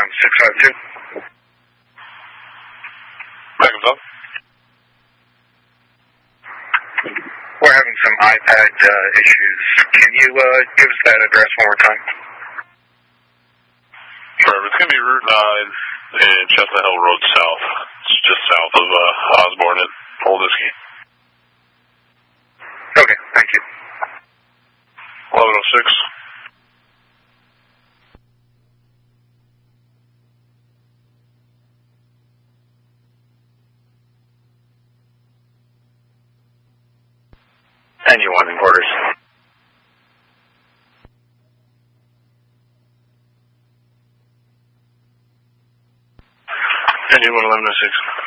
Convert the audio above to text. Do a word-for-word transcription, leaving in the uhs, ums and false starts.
on six five two. Magnum's up. We're having some iPad uh, issues. Can you uh, give us that address one more time? Sure, it's going to be Route nine and Chestnut Hill Road South. It's just south of uh, Osborne and Old Iskey. Okay, thank you. eleven oh six. Anyone in quarters. Anyone eleven oh six.